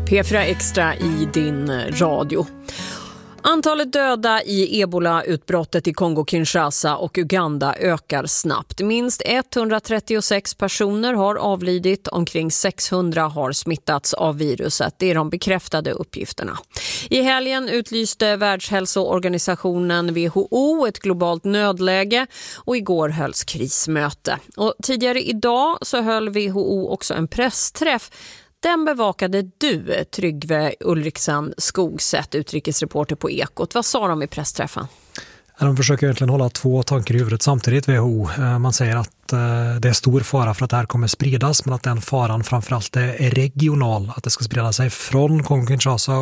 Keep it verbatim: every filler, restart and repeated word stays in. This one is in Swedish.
P fyra Extra i din radio. Antalet döda i Ebola-utbrottet i Kongo-Kinshasa och Uganda ökar snabbt. Minst etthundratrettiosex personer har avlidit, omkring sexhundra har smittats av viruset. Det är de bekräftade uppgifterna. I helgen utlyste Världshälsoorganisationen W H O ett globalt nödläge och igår hölls krismöte. Och tidigare idag så höll W H O också en pressträff. Den bevakade du, Tryggve Ulriksen Skogsätt, utrikesreporter på Ekot. Vad sa de i pressträffen? De försöker egentligen hålla två tankar i huvudet samtidigt, W H O. Man säger att det är stor fara för att det här kommer spridas, men att den faran framförallt är regional. Att det ska sprida sig från Kongo-Kinshasa